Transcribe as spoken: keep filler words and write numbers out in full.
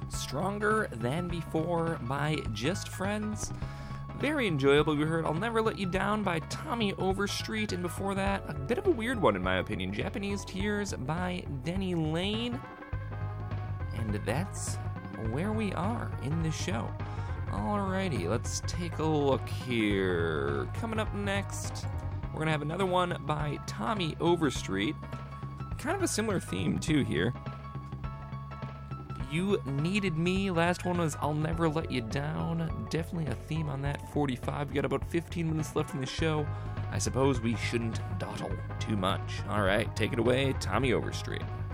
Stronger Than Before by Just Friends. Very enjoyable. We heard I'll Never Let You Down by Tommy Overstreet, and before that, a bit of a weird one in my opinion, Japanese Tears by Denny Lane. And that's where we are in the show. Alrighty, let's take a look here. Coming up next, we're going to have another one by Tommy Overstreet. Kind of a similar theme, too, here. You Needed Me. Last one was I'll Never Let You Down. Definitely a theme on that forty-five. We got about fifteen minutes left in the show. I suppose we shouldn't dawdle too much. All right, take it away, Tommy Overstreet.